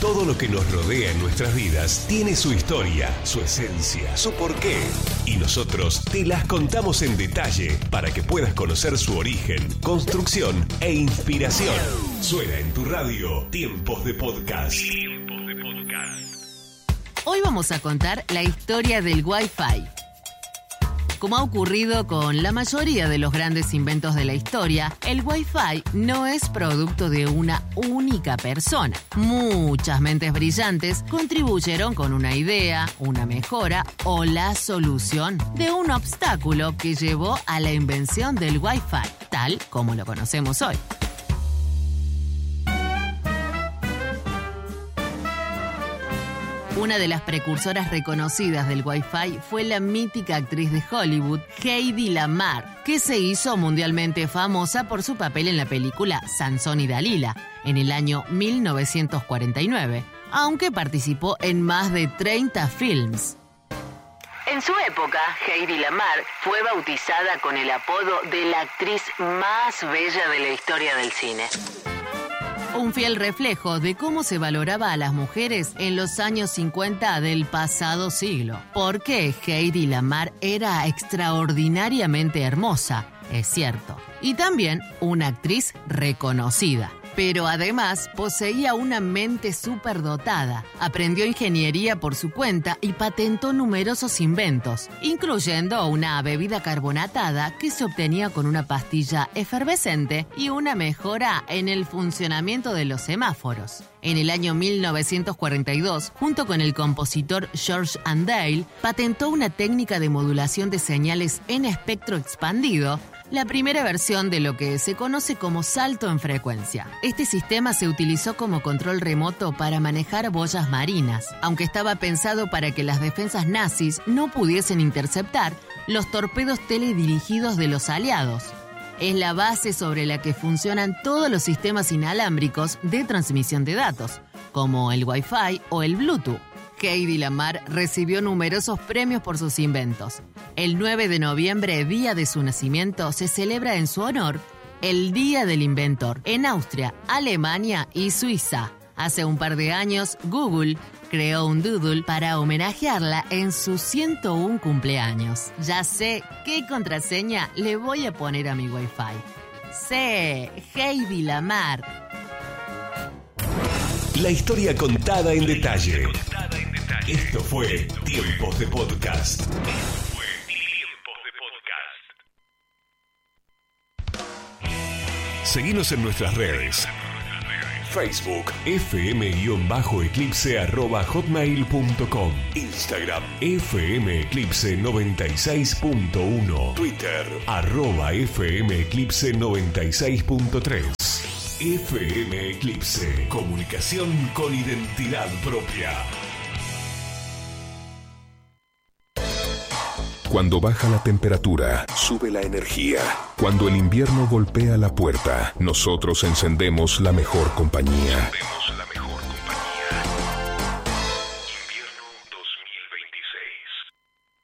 Todo lo que nos rodea en nuestras vidas tiene su historia, su esencia, su porqué. Y nosotros te las contamos en detalle para que puedas conocer su origen, construcción e inspiración. Suena en tu radio Tiempos de Podcast. Hoy vamos a contar la historia del Wi-Fi. Como ha ocurrido con la mayoría de los grandes inventos de la historia, el Wi-Fi no es producto de una única persona. Muchas mentes brillantes contribuyeron con una idea, una mejora o la solución de un obstáculo que llevó a la invención del Wi-Fi, tal como lo conocemos hoy. Una de las precursoras reconocidas del Wi-Fi fue la mítica actriz de Hollywood, Hedy Lamarr, que se hizo mundialmente famosa por su papel en la película Sansón y Dalila, en el año 1949, aunque participó en más de 30 films. En su época, Hedy Lamarr fue bautizada con el apodo de la actriz más bella de la historia del cine. Un fiel reflejo de cómo se valoraba a las mujeres en los años 50 del pasado siglo. Porque Hedy Lamarr era extraordinariamente hermosa, es cierto, y también una actriz reconocida. Pero además poseía una mente superdotada. Aprendió ingeniería por su cuenta y patentó numerosos inventos, incluyendo una bebida carbonatada que se obtenía con una pastilla efervescente y una mejora en el funcionamiento de los semáforos. En el año 1942, junto con el compositor George Andale, patentó una técnica de modulación de señales en espectro expandido, la primera versión de lo que se conoce como salto en frecuencia. Este sistema se utilizó como control remoto para manejar boyas marinas, aunque estaba pensado para que las defensas nazis no pudiesen interceptar los torpedos teledirigidos de los aliados. Es la base sobre la que funcionan todos los sistemas inalámbricos de transmisión de datos, como el Wi-Fi o el Bluetooth. Hedy Lamarr recibió numerosos premios por sus inventos. El 9 de noviembre, día de su nacimiento, se celebra en su honor el Día del Inventor en Austria, Alemania y Suiza. Hace un par de años, Google creó un doodle para homenajearla en su 101 cumpleaños. Ya sé qué contraseña le voy a poner a mi Wi-Fi. Sí, Hedy Lamarr. La historia contada en detalle. Esto fue Tiempos de Podcast. Seguinos en nuestras redes. Facebook, fm_eclipse@hotmail.com. Instagram, fmeclipse96.1. Twitter, @fmeclipse96.3. FM Eclipse. Comunicación con identidad propia. Cuando baja la temperatura, sube la energía. Cuando el invierno golpea la puerta, nosotros encendemos la mejor compañía.